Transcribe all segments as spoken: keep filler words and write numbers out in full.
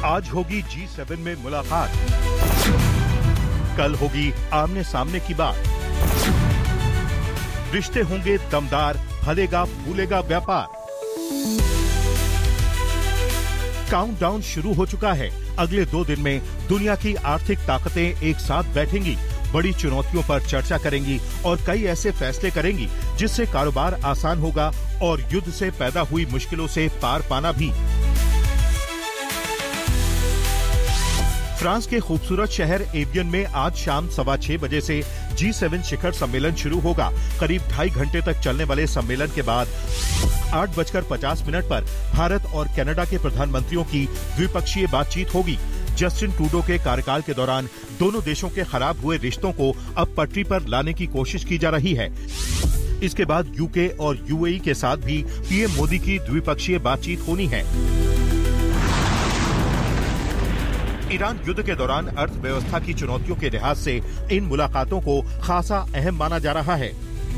आज होगी जी सेवन में मुलाकात, कल होगी आमने सामने की बात। रिश्ते होंगे दमदार, फलेगा फूलेगा व्यापार। काउंटडाउन शुरू हो चुका है। अगले दो दिन में दुनिया की आर्थिक ताकतें एक साथ बैठेंगी, बड़ी चुनौतियों पर चर्चा करेंगी और कई ऐसे फैसले करेंगी जिससे कारोबार आसान होगा और युद्ध से पैदा हुई मुश्किलों से पार पाना भी। फ्रांस के खूबसूरत शहर एवियन में आज शाम सवा छह बजे से जी सेवन शिखर सम्मेलन शुरू होगा। करीब ढाई घंटे तक चलने वाले सम्मेलन के बाद आठ बजकर पचास मिनट पर भारत और कनाडा के प्रधानमंत्रियों की द्विपक्षीय बातचीत होगी। जस्टिन ट्रूडो के कार्यकाल के दौरान दोनों देशों के खराब हुए रिश्तों को अब पटरी पर लाने की कोशिश की जा रही है। इसके बाद यूके और यूएई के साथ भी पीएम मोदी की द्विपक्षीय बातचीत होनी है। ईरान युद्ध के दौरान अर्थव्यवस्था की चुनौतियों के लिहाज से इन मुलाकातों को खासा अहम माना जा रहा है।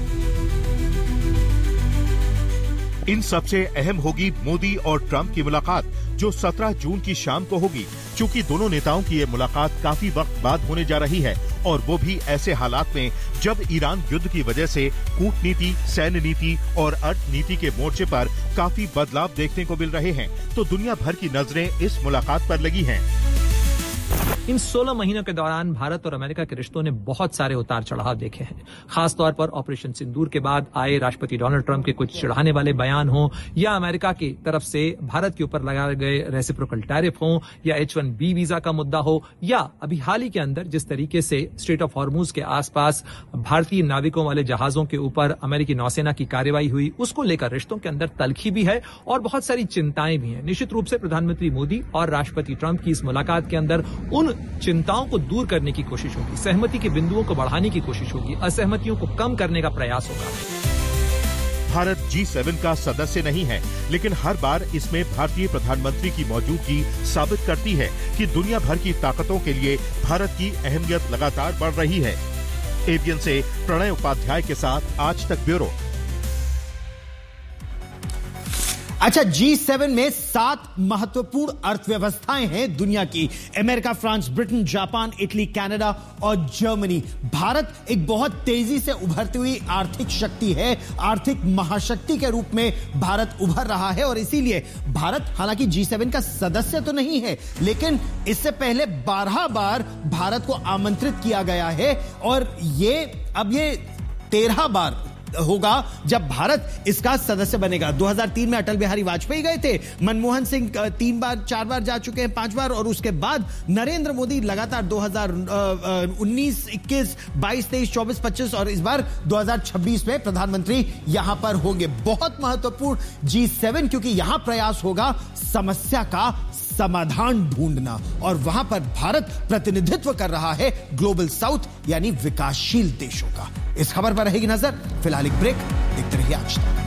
इन सबसे अहम होगी मोदी और ट्रंप की मुलाकात, जो सत्रह जून की शाम को होगी। चूंकि दोनों नेताओं की ये मुलाकात काफी वक्त बाद होने जा रही है और वो भी ऐसे हालात में जब ईरान युद्ध की वजह से कूटनीति, सैन्य नीति और अर्थनीति के मोर्चे पर काफी बदलाव देखने को मिल रहे हैं, तो दुनिया भर की नजरें इस मुलाकात पर लगी हैं। इन सोलह महीनों के दौरान भारत और अमेरिका के रिश्तों ने बहुत सारे उतार चढ़ाव देखे हैं। खासतौर पर ऑपरेशन सिंदूर के बाद आए राष्ट्रपति डोनाल्ड ट्रंप के कुछ चिढ़ाने वाले बयान हों, या अमेरिका की तरफ से भारत के ऊपर लगाए गए रेसिप्रोकल टैरिफ हों, या एच वन बी वीजा का मुद्दा हो, या अभी हाल ही के अंदर जिस तरीके से स्ट्रेट ऑफ हॉर्मुज के आसपास भारतीय नाविकों वाले जहाजों के ऊपर अमेरिकी नौसेना की कार्रवाई हुई, उसको लेकर रिश्तों के अंदर तल्खी भी है और बहुत सारी चिंताएं भी हैं। निश्चित रूप से प्रधानमंत्री मोदी और राष्ट्रपति ट्रंप की इस मुलाकात के अंदर उन चिंताओं को दूर करने की कोशिश होगी, सहमति के बिंदुओं को बढ़ाने की कोशिश होगी, असहमतियों को कम करने का प्रयास होगा। भारत जी सेवन का सदस्य नहीं है, लेकिन हर बार इसमें भारतीय प्रधानमंत्री की मौजूदगी साबित करती है कि दुनिया भर की ताकतों के लिए भारत की अहमियत लगातार बढ़ रही है। एवियन से प्रणय उपाध्याय के साथ आज तक ब्यूरो। अच्छा, जी सेवन में सात महत्वपूर्ण अर्थव्यवस्थाएं हैं दुनिया की। America, France, Britain, Japan, Italy, Canada और जर्मनी। भारत एक बहुत तेजी से उभरती हुई आर्थिक शक्ति है। आर्थिक महाशक्ति के रूप में भारत उभर रहा है और इसीलिए भारत हालांकि जी सेवन का सदस्य तो नहीं है, लेकिन इससे पहले बारह बार भारत को आमंत्रित किया गया है और ये अब ये तेरह बार होगा जब भारत इसका सदस्य बनेगा। दो हज़ार तीन में अटल बिहारी वाजपेयी गए थे, मनमोहन सिंह तीन बार चार बार जा चुके हैं, पांच बार, और उसके बाद नरेंद्र मोदी लगातार दो हज़ार उन्नीस, इक्कीस, बाईस, तेईस, चौबीस, पच्चीस और इस बार दो हज़ार छब्बीस में प्रधानमंत्री यहां पर होंगे। बहुत महत्वपूर्ण जी सेवन, क्योंकि यहां प्रयास होगा समस्या का समाधान ढूंढना और वहां पर भारत प्रतिनिधित्व कर रहा है ग्लोबल साउथ यानी विकासशील देशों का। इस खबर पर रहेगी नजर। फिलहाल एक ब्रेक, देखते रहिए आज तक।